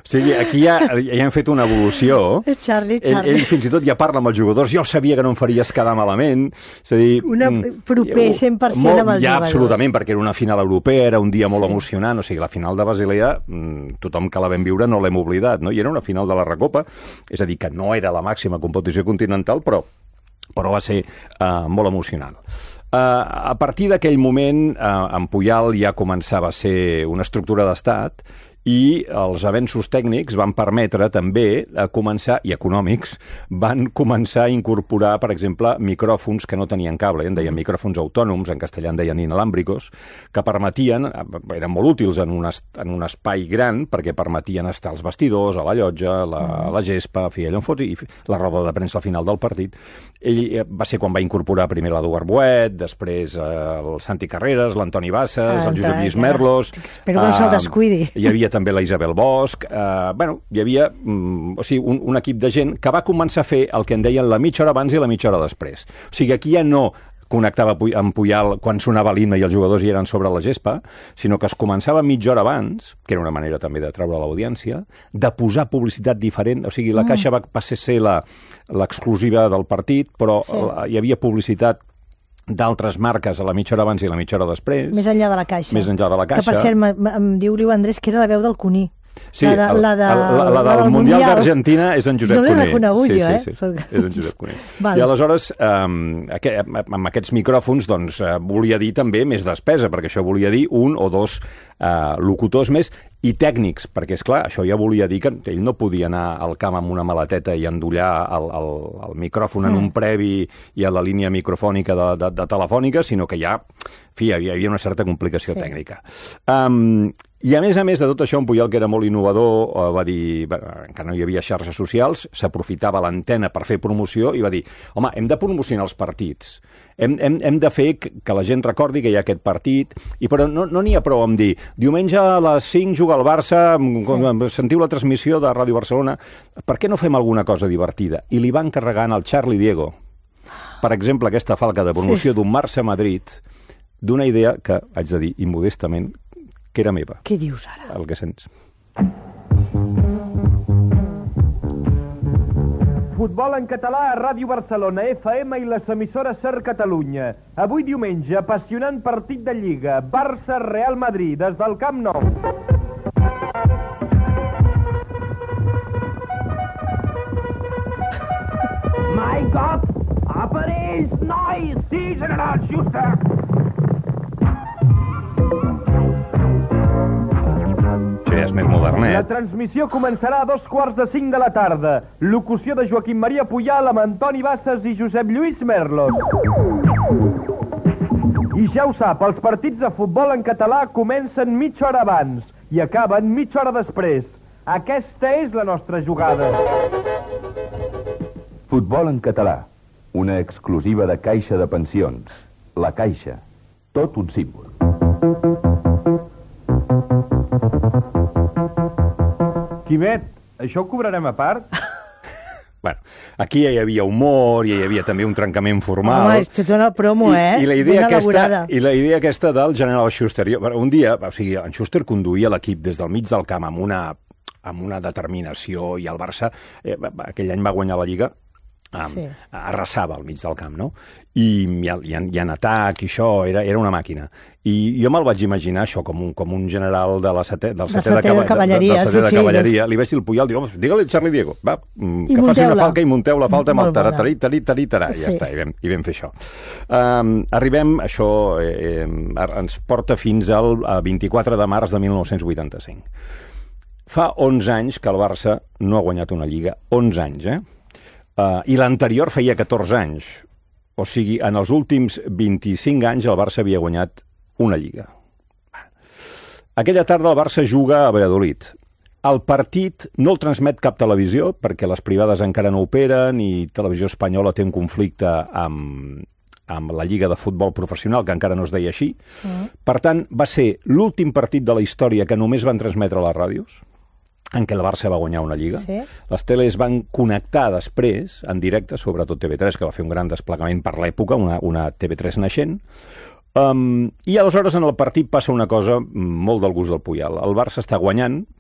sigui, aquí ja hem fet una evolució. Charlie. Ell fins i tot ja parla amb els jugadors. Jo sabia que no em faries quedar malament. És a dir, proper 100% amb els jugadors. Ja, absolutament, perquè era una final europea, era un dia molt emocionant. O sigui, la final de Basilea, tothom que la vam viure no l'hem oblidat, no? I era una final de la Recopa, és a dir, que no era la màxima competició continental, però va ser molt emocionant. A partir d'aquell moment, en Puyol ja començava a ser una estructura d'estat i els avenços tècnics van permetre també començar, i econòmics, van començar a incorporar, per exemple, micròfons que no tenien cable, en deien micròfons autònoms, en castellà en deien inalámbricos, que permetien, eren molt útils en un espai gran, perquè permetien estar als vestidors, a la llotja, a la gespa, allà on fos, i la roda de premsa al final del partit. Ell va ser quan va incorporar primer l'Eduard Boet, després el Santi Carreras, l'Antoni Bassas, el Josep Lluís Merlos... Espero que no se'l descuidi. Hi havia també la Isabel Bosch, hi havia un equip de gent que va començar a fer el que en deien la mitja hora abans i la mitja hora després. O sigui, aquí ja no connectava amb Puyol quan sonava l'himne i els jugadors hi eren sobre la gespa, sinó que es començava mitja hora abans, que era una manera també de treure l'audiència, de posar publicitat diferent. O sigui, la Caixa va passar a ser l'exclusiva del partit, però hi havia publicitat d'altres marques a la mitja hora abans i la mitja hora després. Més enllà de la Caixa. Més enllà de la Caixa. Que, per cert, em diu Liu Andrés que era la veu del Cuní. Sí, la del Mundial d'Argentina és en Josep Cuní. No l'he reconegut jo, Sí, és en Josep Cuní. I aleshores, amb aquests micròfons, doncs, volia dir també més despesa, perquè això volia dir un o dos locutors més i tècnics, perquè, esclar, això ja volia dir que ell no podia anar al camp amb una maleteta i endollar el micròfon en un previ i a la línia microfònica de telefònica, sinó que ja, hi havia una certa complicació tècnica. I a més de tot això, en Puyol, que era molt innovador, va dir, que no hi havia xarxes socials, s'aprofitava l'antena per fer promoció i va dir, home, hem de promocionar els partits, hem de fer que la gent recordi que hi ha aquest partit, però no n'hi ha prou amb dir, diumenge a les 5 juga el Barça, sentiu la transmissió de Ràdio Barcelona, per què no fem alguna cosa divertida? I li van encarregant al Charlie Diego, per exemple, aquesta falca de promoció d'un Barça-Madrid, d'una idea que, haig de dir, immodestament, que era meva. Què dius ara? El que sents. Futbol en català a Ràdio Barcelona, FM i les emissores Ser Catalunya. Avui diumenge, apassionant partit de Lliga, Barça-Real Madrid, des del Camp Nou. My God! Apareix, nois! Sí, general Schuster! Això ja és més modernet. La transmissió començarà a 2:45 de la tarda. Locució de Joaquim Maria Puyol amb Antoni Bassas i Josep Lluís Merlos. I ja ho sap, els partits de futbol en català comencen mitja hora abans i acaben mitja hora després. Aquesta és la nostra jugada. Futbol en català, una exclusiva de Caixa de Pensions. La Caixa, tot un símbol. Quimet, això ho cobrarem a part? Bueno, aquí ja hi havia humor, ja hi havia també un trencament formal. Home, és tota una promo, I la idea aquesta del general Schuster. Un dia, o sigui, en Schuster conduïa l'equip des del mig del camp amb una determinació, i el Barça aquell any va guanyar la Lliga, arrasava al mig del camp, no? I en atac, i això, era una màquina. I jo me'l vaig imaginar això com un general del setè de cavalleria. Li vaig dir al Puyol, digue-li al Charlie Diego, va, que faci una falca i munteu la falta amb el tarí, ja està, i vam fer això. Arribem, això ens porta fins al 24 de març de 1985. Fa 11 anys que el Barça no ha guanyat una Lliga, 11 anys, i l'anterior feia 14 anys. O sigui, en els últims 25 anys el Barça havia guanyat una Lliga. Aquella tarda el Barça juga a Valladolid. El partit no el transmet cap televisió, perquè les privades encara no operen i Televisió Espanyola té un conflicte amb la Lliga de Futbol Professional, que encara no es deia així. Per tant, va ser l'últim partit de la història que només van transmetre a les ràdios, en què el Barça va guanyar una Lliga. Les teles van connectar després, en directe, sobretot TV3, que va fer un gran desplegament per l'època, una TV3 naixent. I aleshores en el partit passa una cosa molt del gust del Puyol. El Barça està guanyant,